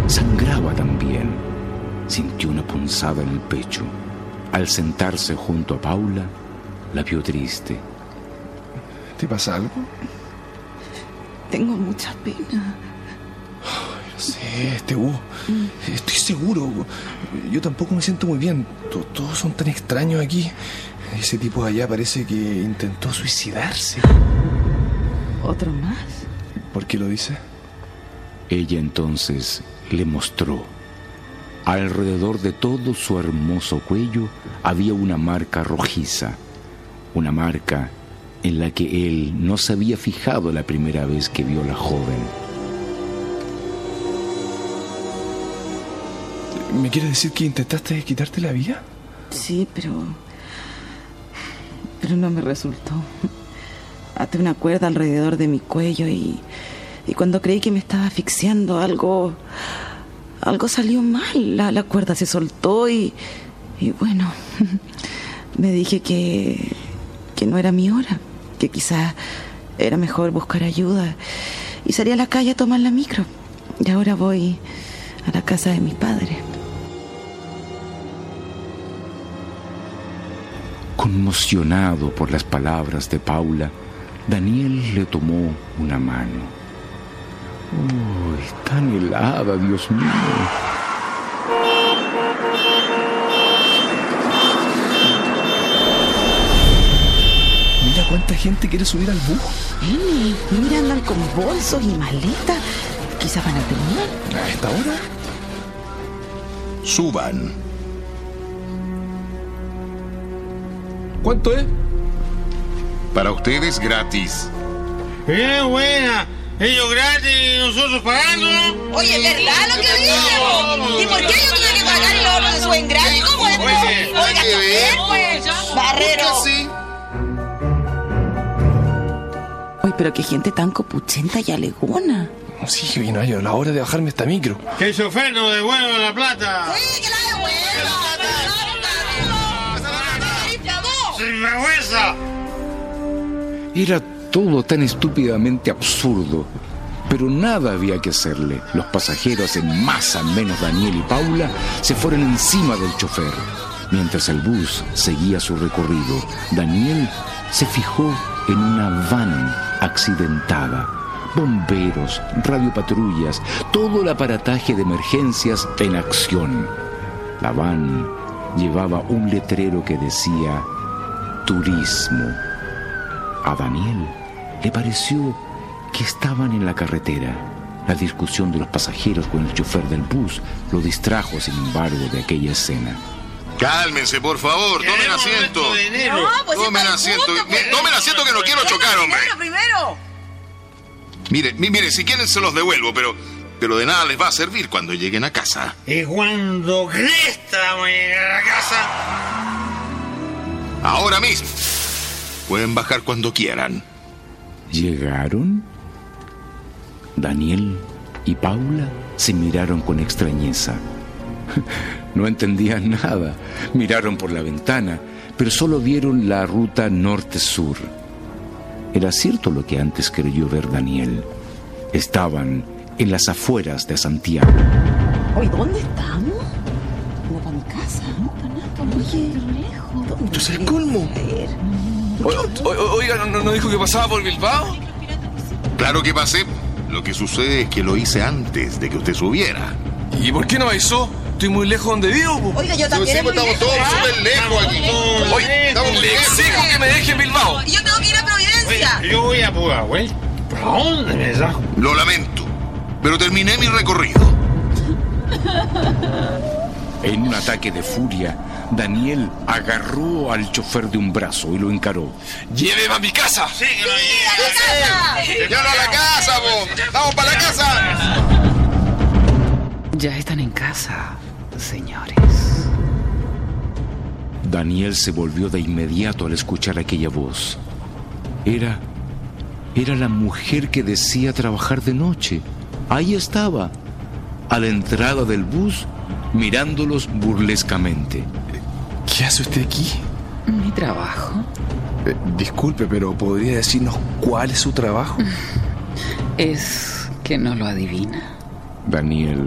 sangraba también. Sintió una punzada en el pecho. Al sentarse junto a Paula, la vio triste. ¿Te pasa algo? Tengo mucha pena. No sé, Hugo. Estoy seguro. Yo tampoco me siento muy bien. Todos son tan extraños aquí. Ese tipo de allá parece que intentó suicidarse. ¿Otro más? ¿Por qué lo dice? Ella entonces le mostró. Alrededor de todo su hermoso cuello había una marca rojiza. Una marca en la que él no se había fijado la primera vez que vio a la joven. ¿Me quieres decir que intentaste quitarte la vida? Sí, pero no me resultó. Até una cuerda alrededor de mi cuello y cuando creí que me estaba asfixiando, algo salió mal. La cuerda se soltó y bueno, me dije que no era mi hora, que quizás era mejor buscar ayuda, y salí a la calle a tomar la micro. Y ahora voy a la casa de mis padres. Conmocionado por las palabras de Paula, Daniel le tomó una mano. ¡Uy, tan helada, Dios mío! Mira cuánta gente quiere subir al bus. Mira, andan con bolsos y maletas. Quizás van a terminar. ¿A esta hora? Suban. ¿Cuánto es? Para ustedes gratis. Bien buena. Ellos gratis y nosotros pagando. Oye, ¿es verdad lo que dice? ¿Y por qué yo tuve que pagar y los otros se suben gratis? ¿Cómo es? Oiga, también, pues. Barrero. Sí. Uy, pero qué gente tan copuchenta y alegona. Sí, vino a la hora de bajarme esta micro. Que el chofer nos devuelva la plata. Sí, que la devuelva. ¡Sin vergüenza! Era todo tan estúpidamente absurdo, pero nada había que hacerle. Los pasajeros en masa, menos Daniel y Paula, se fueron encima del chofer. Mientras el bus seguía su recorrido, Daniel se fijó en una van accidentada. Bomberos, radiopatrullas, todo el aparataje de emergencias en acción. La van llevaba un letrero que decía turismo. A Daniel le pareció que estaban en la carretera. La discusión de los pasajeros con el chofer del bus lo distrajo, sin embargo, de aquella escena. Cálmense, por favor, tomen asiento. No, pues Tomen asiento. Tomen asiento que no quiero chocar, hombre. Primero. Mire, si quieren se los devuelvo, pero de nada les va a servir cuando lleguen a casa. Y cuando cresta vamos a llegar a la casa. Ahora mismo. Pueden bajar cuando quieran. ¿Llegaron? Daniel y Paula se miraron con extrañeza. No entendían nada. Miraron por la ventana, pero solo vieron la ruta norte-sur. Era cierto lo que antes creyó ver Daniel. Estaban en las afueras de Santiago. Oye, ¿dónde estamos? No para mi casa. No para nada. Oye, lejos. Esto es el colmo. Oiga, ¿no dijo que pasaba por Bilbao? Claro que pasé. Lo que sucede es que lo hice antes de que usted subiera. ¿Y por qué no avisó? Estoy muy lejos donde vivo. Oiga, yo también. Estamos todos súper lejos aquí. Oye, Estamos muy le lejos. exijo que me deje en Bilbao. Y yo tengo que ir a Providencia. Yo voy a Pudahuel. ¿Para dónde me saco? Lo lamento, pero terminé mi recorrido. En un ataque de furia, Daniel agarró al chofer de un brazo y lo encaró. ¡Lléveme a mi casa! Sí, que lo ¡A la casa! ¡Ya no a la casa, vos! ¡Vamos para la casa! Ya están en casa, señores. Daniel se volvió de inmediato al escuchar aquella voz. Era la mujer que decía trabajar de noche. Ahí estaba, a la entrada del bus, mirándolos burlescamente. ¿Qué hace usted aquí? Mi trabajo Disculpe, pero ¿podría decirnos cuál es su trabajo? es que no lo adivina. Daniel